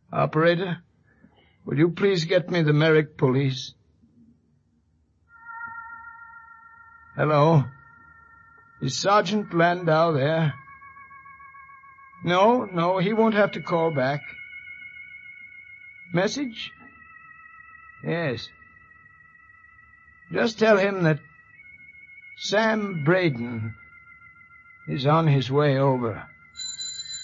Operator, will you please get me the Merrick police? Hello? Is Sergeant Landau there? No, he won't have to call back. Message? Yes. Just tell him that Sam Braden is on his way over.